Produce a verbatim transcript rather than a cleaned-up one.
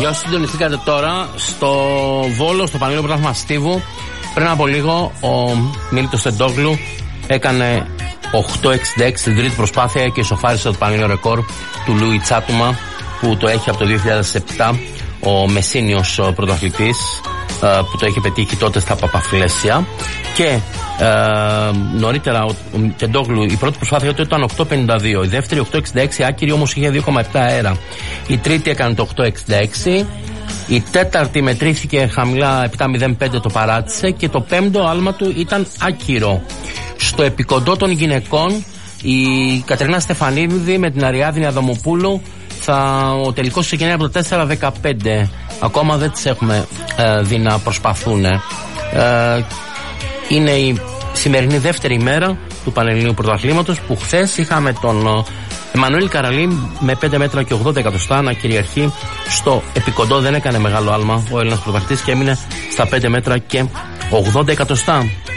Για όσοι συντονιστήκατε τώρα, στο Βόλο, στο Πανελλήνιο Πρωτάθλημα Στίβου, πριν από λίγο ο Μίλτος Τεντόγλου έκανε οκτώ εξήντα έξι στην τρίτη προσπάθεια και ισοφάρισε το πανελλήνιο ρεκόρ του Λούι Τσάτουμα, που το έχει από το δύο χιλιάδες επτά ο Μεσίνιος πρωταθλητής, που το έχει πετύχει τότε στα Παπαφλέσια. Και ε, νωρίτερα ο Τεντόγλου, η πρώτη προσπάθεια του ήταν οκτώ πενήντα δύο, η δεύτερη οκτώ εξήντα έξι άκυρη, όμως είχε δύο κόμμα επτά αέρα. Η τρίτη έκανε το οκτώ εξήντα έξι, η τέταρτη μετρήθηκε χαμηλά επτά μηδέν πέντε, το παράτησε, και το πέμπτο άλμα του ήταν άκυρο. Στο επικοντό των γυναικών, η Κατερίνα Στεφανίδη με την Αριάδνη Αδαμοπούλου, θα, ο τελικός ξεκινάει από το τέσσερα δεκαπέντε. Ακόμα δεν τις έχουμε ε, δει να προσπαθούν. Ε, είναι η σημερινή δεύτερη ημέρα του Πανελληνίου Πρωταθλήματος, που χθες είχαμε τον Εμμανουήλ Καραλή με πέντε μέτρα και ογδόντα εκατοστά να κυριαρχεί στο επικοντό. Δεν έκανε μεγάλο άλμα ο Έλληνας πρωταθλητής και έμεινε στα πέντε μέτρα και ογδόντα εκατοστά.